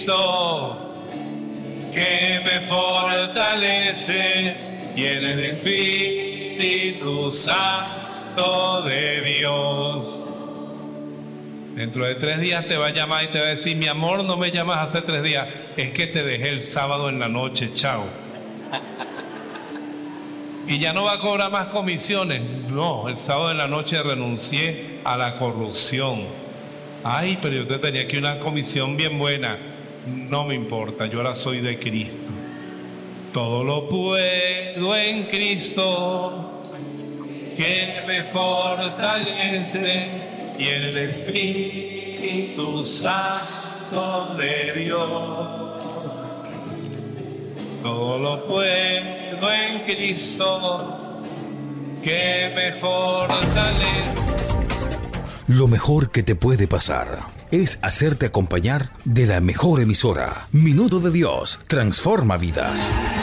que me fortalece y en el Espíritu Santo de Dios. Dentro de 3 días te va a llamar y te va a decir: mi amor, no me llamas hace 3 días, es que te dejé el sábado en la noche, chao. Y ya no va a cobrar más comisiones. No, el sábado en la noche renuncié a la corrupción. Ay, pero yo te tenía aquí una comisión bien buena. No me importa, yo ahora soy de Cristo. Todo lo puedo en Cristo, que me fortalece, y en el Espíritu Santo de Dios. Todo lo puedo en Cristo, que me fortalece. Lo mejor que te puede pasar es hacerte acompañar de la mejor emisora. Minuto de Dios transforma vidas.